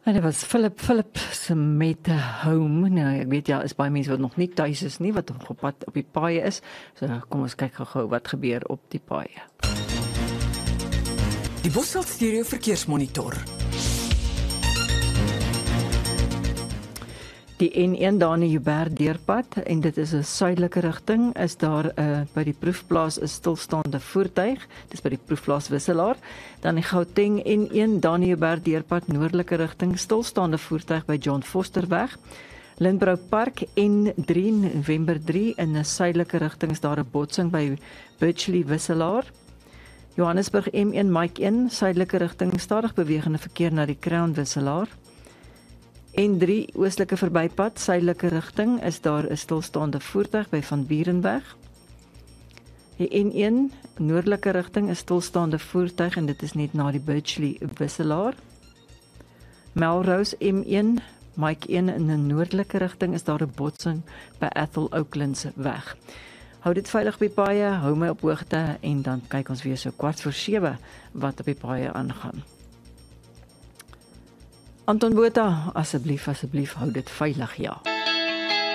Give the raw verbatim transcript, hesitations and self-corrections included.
En dit was Philip Philip se met Home. Nou, ek weet ja, is baie mense wat nog nie tuis is nie, wat op pad op die paaie is. So kom ons kyk gou-gou wat gebeur op die paaie. Die Bosveld Stereo Verkeersmonitor. Die N een daar in die Joubert deurpad en dit is 'n suidelike rigting, is daar 'n uh, by die proefplaas 'n stilstaande voertuig, dis by die proefplaas Wisselaar. Dan die Gauteng N een daar in die Joubert deurpad noordelike rigting, stilstaande voertuig by John Fosterweg. Lindbrou Park N drie November drie in 'n suidelike rigting is daar 'n botsing by Birchley Wisselaar. Johannesburg M een Mike een suidelike rigting, stadig bewegende verkeer na die Crown Wisselaar. N drie oostelike verbypad, suidelike rigting, is daar 'n stilstaande voertuig by Van Bierenweg. Die N een noordelike rigting is stilstaande voertuig en dit is net na die Birchley Wisselaar. Melrose M een, Mike een in 'n noordelike rigting is daar 'n botsing by Athol Oaklands weg. Hou dit veilig op die paaie, hou my op hoogte en dan kyk ons weer so kwart voor sewe wat op die paaie aangaan. Anton Botha, asseblief, asseblief, hou dit veilig, ja.